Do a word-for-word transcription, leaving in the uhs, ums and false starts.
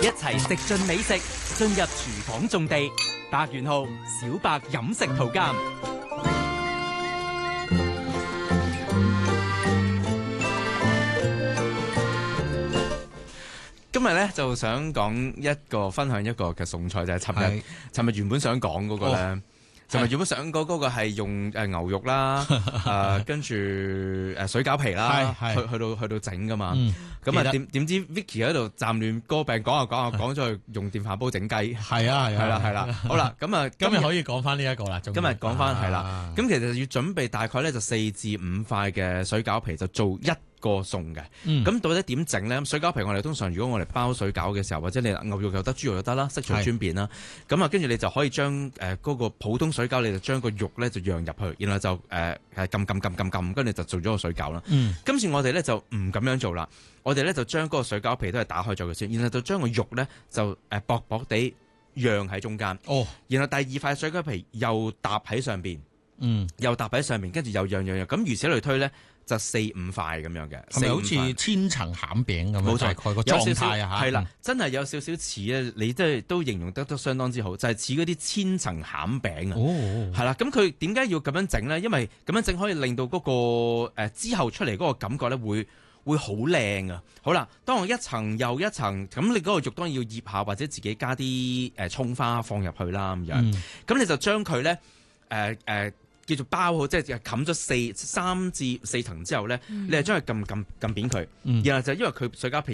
一齊食盡美食，進入廚房種地。百元號小白飲食圖鑑。今日咧就想講一個分享一個嘅餸菜，就係尋日尋日原本想講嗰個咧。哦就係原本想講嗰個係用誒牛肉啦，誒跟住誒水餃皮啦，去去到去到整噶嘛。咁啊點點知 Vicky 喺度暫亂歌病講下講下講咗去用電飯煲整雞。係啊係啊係啦係啦。好啦，咁啊今日可以講翻呢一個啦。 今日講翻係啦。咁其實要準備大概咧就四至五塊嘅水餃皮就做一個餸嘅。咁到底點整咧？水餃皮我哋通常如果我哋包水餃嘅時候，或者你牛肉又得，豬肉又得啦，悉隨尊便啦。咁啊跟住你就可以將誒嗰個普通水餃，你就將個肉咧就釀入去，然後就誒誒撳撳撳撳撳，跟住就做咗個水餃啦。嗯、今次我哋咧就唔咁樣做啦，我哋咧就將嗰個水餃皮都係打開咗佢先，然後就將個肉咧就誒薄薄地釀喺中間。哦，然後第二塊水餃皮又搭喺上邊，嗯，又搭喺上面，跟住又釀釀釀，咁如此類推咧。就四五塊咁樣嘅， 係咪好似千層餡餅咁樣？冇錯，大概個狀態啊嚇， 係啦，真係有少少似咧，你都係都形容得都相當之好，就係似嗰啲千層餡餅啊。哦，係啦，咁佢點解要咁樣整咧？因為咁樣整可以令到嗰、那個、呃、之後出嚟嗰個感覺咧，會會好靚啊！好啦，當我一層又一層，咁你嗰個肉當然要醃下，或者自己加啲誒葱花放入去啦咁樣。咁、嗯、你就將佢咧誒誒。呃呃叫做包好，即係冚咗四三至四層之後咧，嗯、你係將佢撳撳撳扁佢，嗯、然後就因為佢水餃皮